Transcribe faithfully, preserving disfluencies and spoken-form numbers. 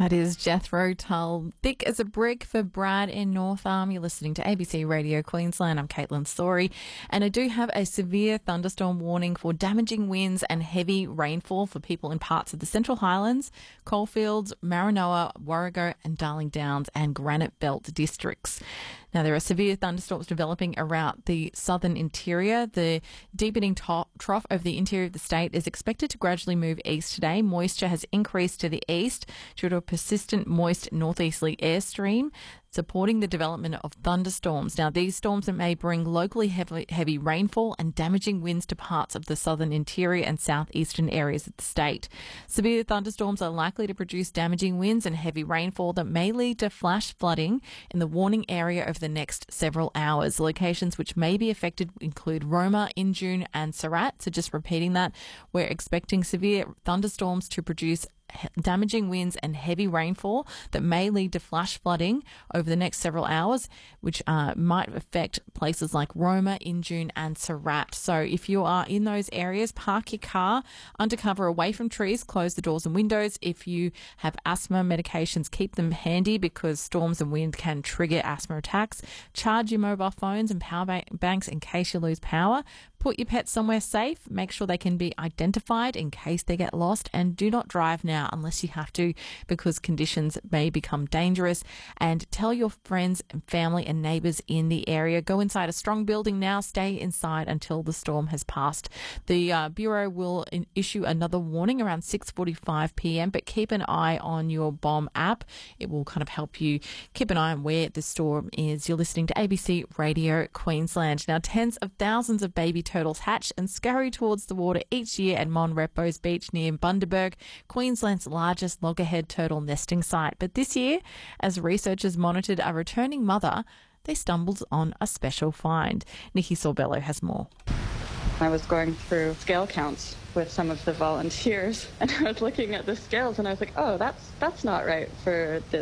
That is Jethro Tull. Thick as a brick for Brad in North Arm. You're listening to A B C Radio Queensland. I'm Caitlin Story. And I do have a severe thunderstorm warning for damaging winds and heavy rainfall for people in parts of the Central Highlands, Coalfields, Maranoa, Warrego and Darling Downs and Granite Belt districts. Now, there are severe thunderstorms developing around the southern interior. The deepening to- trough over the interior of the state is expected to gradually move east today. Moisture has increased to the east due to a persistent moist northeasterly airstream, supporting the development of thunderstorms. Now, these storms may bring locally heavy, heavy rainfall and damaging winds to parts of the southern interior and southeastern areas of the state. Severe thunderstorms are likely to produce damaging winds and heavy rainfall that may lead to flash flooding in the warning area over the next several hours. Locations which may be affected include Roma, Injune and Surat. So just repeating that, we're expecting severe thunderstorms to produce damaging winds and heavy rainfall that may lead to flash flooding over the next several hours, which uh, might affect places like Roma, Injune and Surat. So if you are in those areas, park your car under cover away from trees, close the doors and windows. If you have asthma medications, keep them handy because storms and wind can trigger asthma attacks. Charge your mobile phones and power ba- banks in case you lose power. Put your pets somewhere safe. Make sure they can be identified in case they get lost, and do not drive now unless you have to because conditions may become dangerous. And tell your friends and family and neighbours in the area. Go inside a strong building now. Stay inside until the storm has passed. The uh, Bureau will in- issue another warning around six forty-five p.m, but keep an eye on your BOM app. It will kind of help you keep an eye on where the storm is. You're listening to A B C Radio Queensland. Now, tens of thousands of baby turtles hatch and scurry towards the water each year at Mon Repos Beach near Bundaberg, Queensland's largest loggerhead turtle nesting site. But this year, as researchers monitored a returning mother, they stumbled on a special find. Nikki Sorbello has more. I was going through scale counts with some of the volunteers and I was looking at the scales and I was like, oh, that's that's not right for this